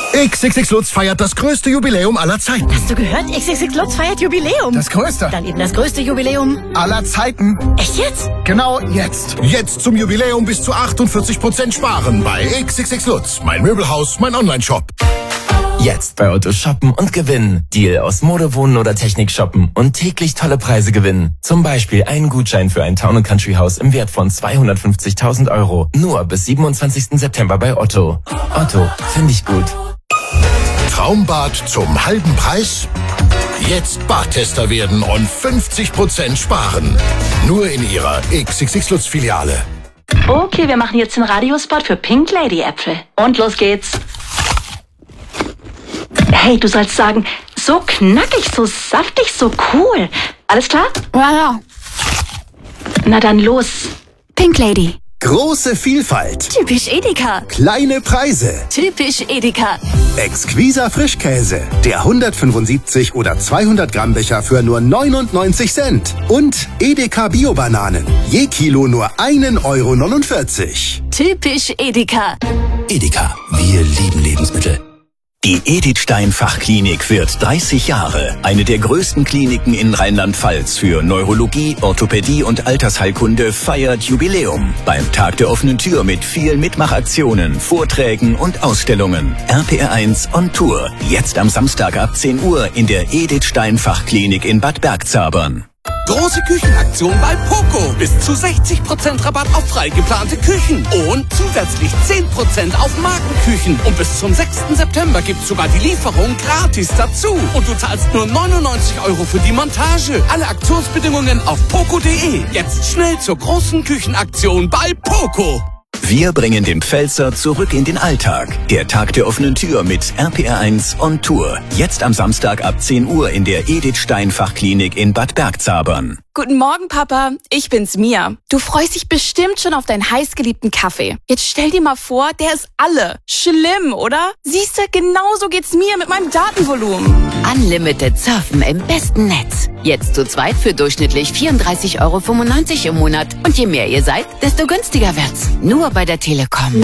XXX Lutz feiert das größte Jubiläum aller Zeiten. Hast du gehört? XXX Lutz feiert Jubiläum. Das größte. Dann eben das größte Jubiläum aller Zeiten. Echt jetzt? Genau jetzt. Jetzt zum Jubiläum bis zu 48% sparen bei XXX Lutz. Mein Möbelhaus, mein Onlineshop. Jetzt bei Otto shoppen und gewinnen. Deal aus Mode, Wohnen oder Technik shoppen und täglich tolle Preise gewinnen. Zum Beispiel einen Gutschein für ein Town & Country Haus im Wert von 250.000 €. Nur bis 27. September bei Otto. Otto, finde ich gut. Traumbad zum halben Preis? Jetzt Badtester werden und 50% sparen. Nur in Ihrer XXX Lutz Filiale. Okay, wir machen jetzt den Radiospot für Pink Lady Äpfel. Und los geht's. Hey, du sollst sagen, so knackig, so saftig, so cool. Alles klar? Ja. Na dann los. Pink Lady. Große Vielfalt. Typisch Edeka. Kleine Preise. Typisch Edeka. Exquiser Frischkäse. Der 175 oder 200 Gramm Becher für nur 99 Cent. Und Edeka Bio-Bananen. Je Kilo nur 1,49 €. Typisch Edeka. Edeka, wir lieben Lebensmittel. Die Edith Stein Fachklinik wird 30 Jahre. Eine der größten Kliniken in Rheinland-Pfalz für Neurologie, Orthopädie und Altersheilkunde feiert Jubiläum. Beim Tag der offenen Tür mit vielen Mitmachaktionen, Vorträgen und Ausstellungen. RPR1 on Tour. Jetzt am Samstag ab 10 Uhr in der Edith Stein Fachklinik in Bad Bergzabern. Große Küchenaktion bei Poco. Bis zu 60% Rabatt auf frei geplante Küchen. Und zusätzlich 10% auf Markenküchen. Und bis zum 6. September gibt's sogar die Lieferung gratis dazu. Und du zahlst nur 99 € für die Montage. Alle Aktionsbedingungen auf poco.de. Jetzt schnell zur großen Küchenaktion bei Poco. Wir bringen den Pfälzer zurück in den Alltag. Der Tag der offenen Tür mit RPR1 on Tour. Jetzt am Samstag ab 10 Uhr in der Edith Stein Fachklinik in Bad Bergzabern. Guten Morgen, Papa. Ich bin's, Mia. Du freust dich bestimmt schon auf deinen heißgeliebten Kaffee. Jetzt stell dir mal vor, der ist alle. Schlimm, oder? Siehst du, genauso geht's mir mit meinem Datenvolumen. Unlimited Surfen im besten Netz. Jetzt zu zweit für durchschnittlich 34,95 € im Monat. Und je mehr ihr seid, desto günstiger wird's. Nur bei der Telekom.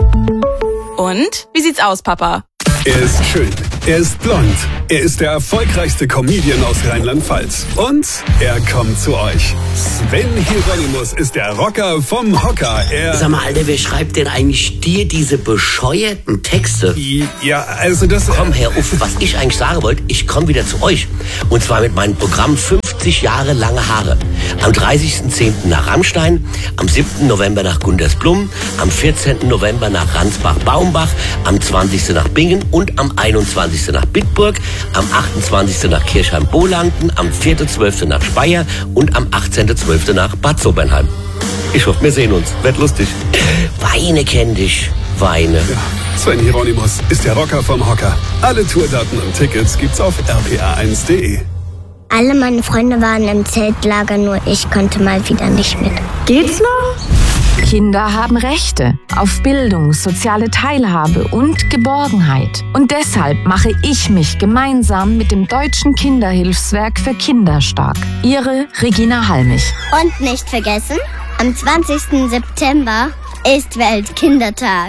Und? Wie sieht's aus, Papa? Er ist schön, er ist blond, er ist der erfolgreichste Comedian aus Rheinland-Pfalz. Und er kommt zu euch. Sven Hieronymus ist der Rocker vom Hocker. Sag mal, Alter, wer schreibt denn eigentlich dir diese bescheuerten Texte? Ja, also das... Komm, Herr Uff, was ich eigentlich sagen wollte, ich komme wieder zu euch. Und zwar mit meinem Programm 50 Jahre lange Haare. Am 30.10. nach Rammstein, am 7. November nach Gundersblum, am 14. November nach Ransbach-Baumbach, am 20. nach Bingen und am 21. nach Bitburg, am 28. nach Kirchheim-Bohlanden, am 4.12. nach Speyer und am 18.12. nach Bad Sobernheim. Ich hoffe, wir sehen uns. Wird lustig. Weine kenn dich. Weine. Ja, Sven Hieronymus ist der Rocker vom Hocker. Alle Tourdaten und Tickets gibt's auf rpa1.de. Alle meine Freunde waren im Zeltlager, nur ich konnte mal wieder nicht mit. Geht's noch? Kinder haben Rechte auf Bildung, soziale Teilhabe und Geborgenheit. Und deshalb mache ich mich gemeinsam mit dem Deutschen Kinderhilfswerk für Kinder stark. Ihre Regina Halmich. Und nicht vergessen, am 20. September ist Weltkindertag.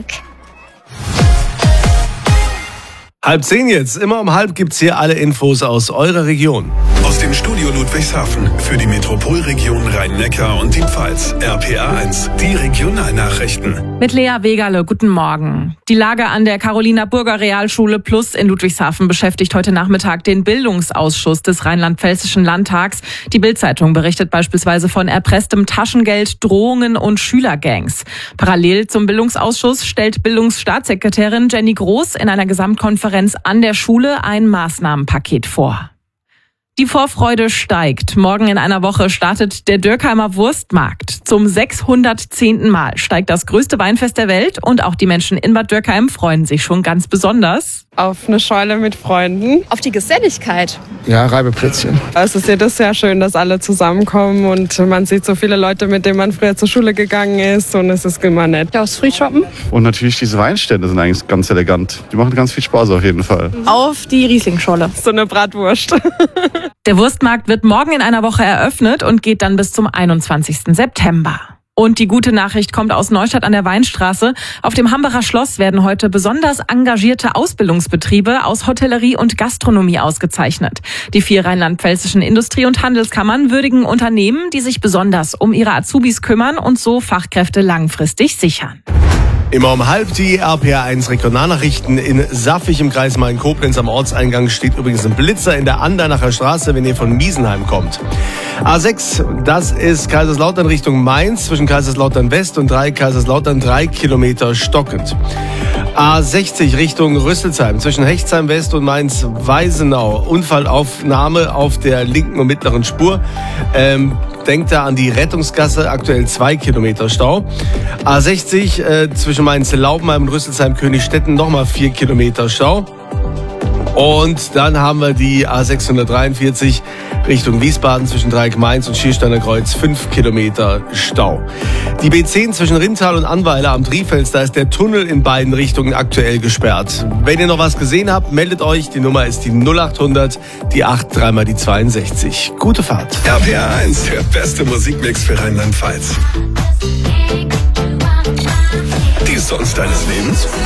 9:30 jetzt. Immer um 9:30 gibt's hier alle Infos aus eurer Region. Aus dem Studio Ludwigshafen für die Metropolregion Rhein-Neckar und die Pfalz. RPA1, die Regionalnachrichten. Mit Lea Wegerle, guten Morgen. Die Lage an der Carolina-Burger Realschule Plus in Ludwigshafen beschäftigt heute Nachmittag den Bildungsausschuss des Rheinland-Pfälzischen Landtags. Die Bild-Zeitung berichtet beispielsweise von erpresstem Taschengeld, Drohungen und Schülergangs. Parallel zum Bildungsausschuss stellt Bildungsstaatssekretärin Jenny Groß in einer Gesamtkonferenz an der Schule ein Maßnahmenpaket vor. Die Vorfreude steigt. Morgen in einer Woche startet der Dürkheimer Wurstmarkt. Zum 610. Mal steigt das größte Weinfest der Welt und auch die Menschen in Bad Dürkheim freuen sich schon ganz besonders. Auf eine Scheune mit Freunden. Auf die Geselligkeit. Ja, Reibeplätzchen. Es ist jedes Jahr schön, dass alle zusammenkommen und man sieht so viele Leute, mit denen man früher zur Schule gegangen ist und es ist immer nett. Ja, aufs Frühshoppen. Und natürlich diese Weinstände sind eigentlich ganz elegant. Die machen ganz viel Spaß auf jeden Fall. Auf die Rieslingscholle. So eine Bratwurst. Der Wurstmarkt wird morgen in einer Woche eröffnet und geht dann bis zum 21. September. Und die gute Nachricht kommt aus Neustadt an der Weinstraße. Auf dem Hambacher Schloss werden heute besonders engagierte Ausbildungsbetriebe aus Hotellerie und Gastronomie ausgezeichnet. Die 4 rheinland-pfälzischen Industrie- und Handelskammern würdigen Unternehmen, die sich besonders um ihre Azubis kümmern und so Fachkräfte langfristig sichern. Immer um halb die RPR1 Regionalnachrichten in Saffig im Kreis Main-Koblenz. Am Ortseingang steht übrigens ein Blitzer in der Andernacher Straße, wenn ihr von Miesenheim kommt. A6, das ist Kaiserslautern Richtung Mainz, zwischen Kaiserslautern West und Kaiserslautern 3 Kilometer stockend. A60 Richtung Rüsselsheim, zwischen Hechtsheim West und Mainz-Weisenau. Unfallaufnahme auf der linken und mittleren Spur. Denkt da an die Rettungsgasse, aktuell 2 Kilometer Stau. A60 zwischen Mainz-Laubenheim und Rüsselsheim-Königstetten nochmal 4 Kilometer Stau. Und dann haben wir die A643 Richtung Wiesbaden zwischen Dreieck-Mainz und Schiersteiner Kreuz 5 Kilometer Stau. Die B10 zwischen Rintal und Annweiler am Trifels, da ist der Tunnel in beiden Richtungen aktuell gesperrt. Wenn ihr noch was gesehen habt, meldet euch. Die Nummer ist die 0800, die 8, 3 mal die 62. Gute Fahrt. RPR1, der beste Musikmix für Rheinland-Pfalz. Die Songs deines Lebens?